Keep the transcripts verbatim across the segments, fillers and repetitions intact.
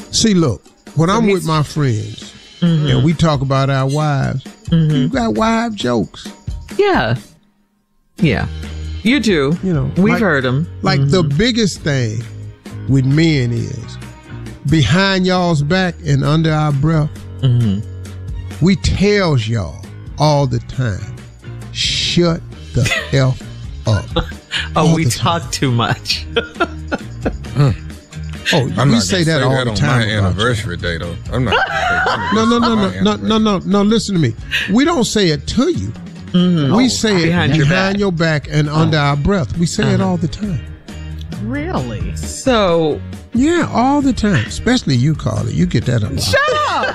See, look, when so I'm with my friends mm-hmm. and we talk about our wives, mm-hmm. you got wife jokes. Yeah. Yeah. You do. You know, we've like, heard them. Like mm-hmm. the biggest thing with men is behind y'all's back and under our breath, mm-hmm. we tells y'all all the time, shut the F up. Oh, we talk too much. mm. Oh, I'm we not say that say all that the on time. My anniversary day, though. I'm not. no, no, no, no, no, no, no, no. Listen to me. We don't say it to you. Mm-hmm. We oh, say behind it your behind back. your back and oh. under our breath. We say uh-huh. it all the time. Really? So, yeah, all the time. Especially you, Carla. You get that a lot. Shut up!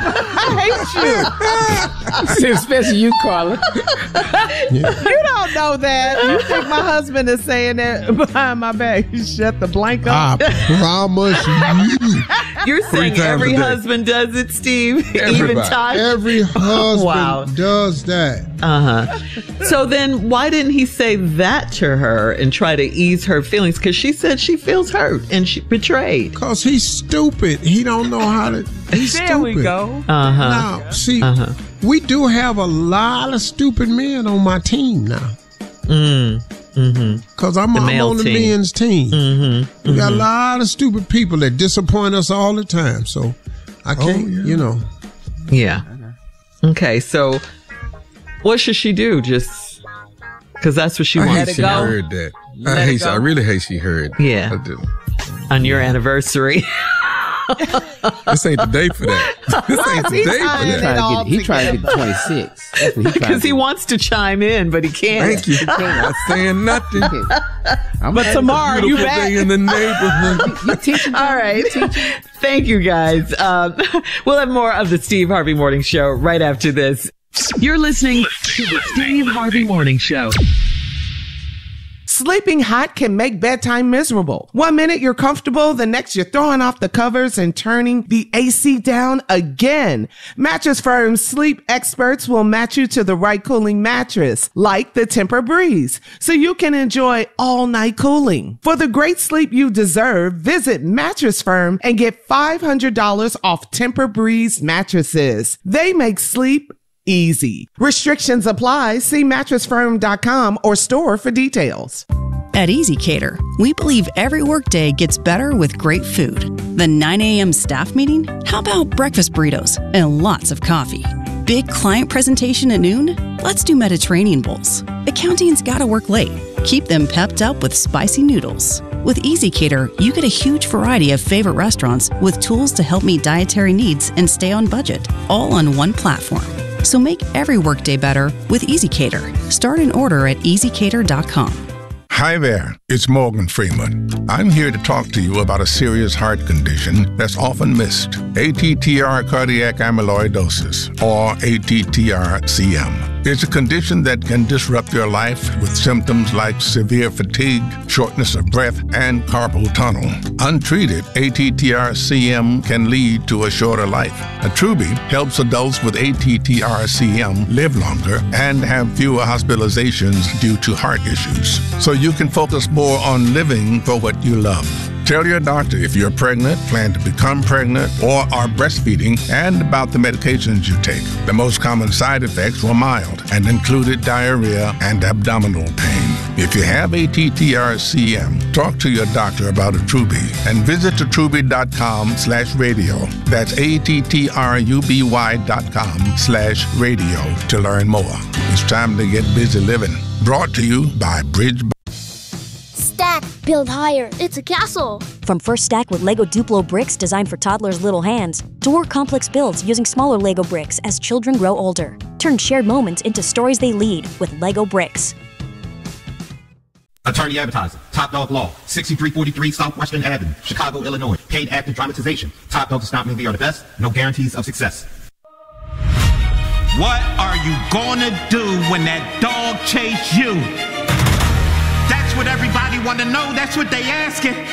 I hate you. Especially you, Carla. Yeah. You don't know that. You think my husband is saying that behind my back? Shut the blank up. I promise you. You're saying every husband does it, Steve? Everybody. Even Todd? Every husband wow. does that. Uh-huh. So then why didn't he say that to her and try to ease her feelings? Because she said she feels hurt and she betrayed. Because he's stupid. He don't know how to... He's there stupid. we go. Uh-huh. Now, see, uh-huh. we do have a lot of stupid men on my team now. Mm. Mm-hmm. Because I'm, I'm on the team. men's team. Mm-hmm. We got mm-hmm. a lot of stupid people that disappoint us all the time. So I can't, oh, yeah. you know. Yeah. Okay, so what should she do? Just because that's what she I wanted hate to she go? heard that. I, hate, I really hate she heard Yeah. I do. On your anniversary. This ain't the day for that. This ain't the day for that. He trying to get the twenty-six. Because he wants to chime in, but he can't. Thank you. I'm not saying nothing. But tomorrow you back in the neighborhood. You teaching? All right. Thank you, guys. Um, we'll have more of the Steve Harvey Morning Show right after this. You're listening to the Steve Harvey Morning Show. Sleeping hot can make bedtime miserable. One minute you're comfortable, the next you're throwing off the covers and turning the A C down again. Mattress Firm's sleep experts will match you to the right cooling mattress, like the Tempur-Breeze, so you can enjoy all-night cooling. For the great sleep you deserve, visit Mattress Firm and get five hundred dollars off Tempur-Breeze mattresses. They make sleep easy. Restrictions apply. See mattress firm dot com or store for details. At EasyCater, we believe every workday gets better with great food. The nine a.m. staff meeting? How about breakfast burritos and lots of coffee? Big client presentation at noon? Let's do Mediterranean bowls. Accounting's gotta work late. Keep them pepped up with spicy noodles. With EasyCater, you get a huge variety of favorite restaurants with tools to help meet dietary needs and stay on budget, all on one platform. So make every workday better with EasyCater. Start an order at easy cater dot com. Hi there, it's Morgan Freeman. I'm here to talk to you about a serious heart condition that's often missed, A T T R cardiac amyloidosis, or A T T R C M. It's a condition that can disrupt your life with symptoms like severe fatigue, shortness of breath, and carpal tunnel. Untreated, A T T R C M can lead to a shorter life. Attruby helps adults with A T T R C M live longer and have fewer hospitalizations due to heart issues, so you can focus more on living for what you love. Tell your doctor if you're pregnant, plan to become pregnant, or are breastfeeding, and about the medications you take. The most common side effects were mild and included diarrhea and abdominal pain. If you have A T T R C M, talk to your doctor about Attruby and visit attruby dot com slash radio. That's A T T R U B Y dot com slash radio to learn more. It's time to get busy living. Brought to you by Bridge. Stack, build higher. It's a castle. From First Stack with Lego Duplo bricks designed for toddlers' little hands, to more complex builds using smaller Lego bricks as children grow older. Turn shared moments into stories they lead with Lego bricks. Attorney Advertising, Top Dog Law, sixty-three forty-three Southwestern Avenue, Chicago, Illinois. Paid active dramatization. Top Dog does not mean they are the best. No guarantees of success. What are you gonna do when that dog chase you? That's what everybody wanna know. That's what they asking.